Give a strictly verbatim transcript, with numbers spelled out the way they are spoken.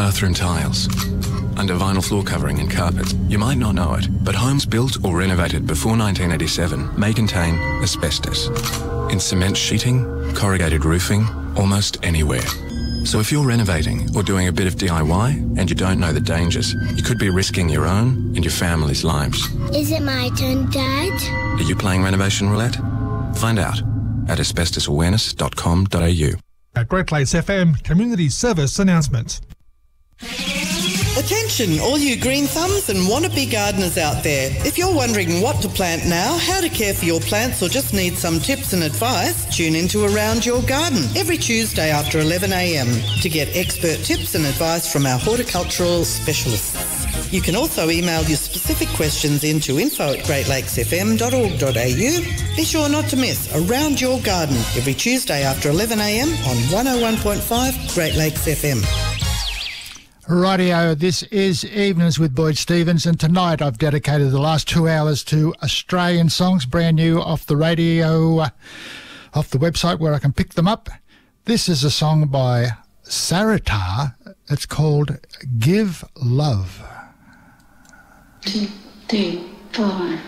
bathroom tiles, under vinyl floor covering and carpet. You might not know it, but homes built or renovated before nineteen eighty-seven may contain asbestos. In cement sheeting, corrugated roofing, almost anywhere. So if you're renovating or doing a bit of D I Y and you don't know the dangers, you could be risking your own and your family's lives. Is it my turn, Dad? Are you playing renovation roulette? Find out at asbestos awareness dot com dot a u. At Great Lakes F M Community Service Announcement. Attention, all you green thumbs and wannabe gardeners out there. If you're wondering what to plant now, how to care for your plants, or just need some tips and advice, tune into Around Your Garden every Tuesday after eleven a m to get expert tips and advice from our horticultural specialists. You can also email your specific questions into info at great lakes f m dot org dot a u. Be sure not to miss Around Your Garden every Tuesday after eleven a m on one oh one point five Great Lakes F M. Rightio, this is Evenings with Boyd Stevens, and tonight I've dedicated the last two hours to Australian songs, brand new off the radio, uh, off the website where I can pick them up. This is a song by Sarita. It's called Give Love. Two, three, four.